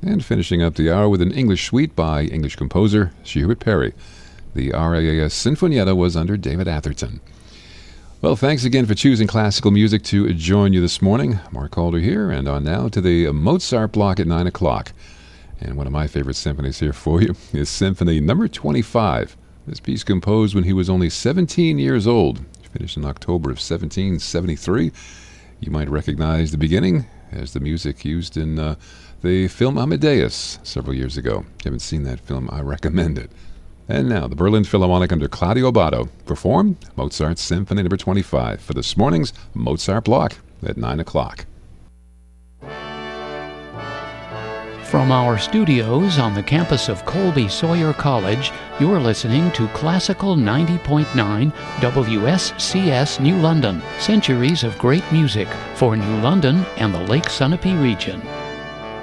And finishing up the hour with an English suite by English composer Hubert Parry. The RAAS Sinfonietta was under David Atherton. Well, thanks again for choosing classical music to join you this morning. Mark Calder here, and on now to the Mozart block at 9 o'clock. And one of my favorite symphonies here for you is Symphony Number 25. This piece composed when he was only 17 years old. Finished in October of 1773. You might recognize the beginning as the music used in the film Amadeus several years ago. If you haven't seen that film, I recommend it. And now, the Berlin Philharmonic under Claudio Abbado perform Mozart's Symphony Number 25 for this morning's Mozart block at 9 o'clock. From our studios on the campus of Colby Sawyer College, you're listening to Classical 90.9 WSCS New London, centuries of great music for New London and the Lake Sunapee region.